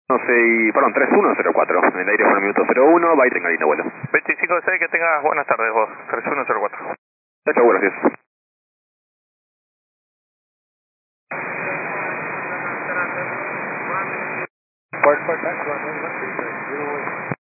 No sé, perdón, 3104. En el aire fue el minuto 01, va y tenga lindo vuelo. 25-6, que tengas buenas tardes vos. 3104. Chao, chao, gracias. Part tax 1, 1, 1, 3, 0,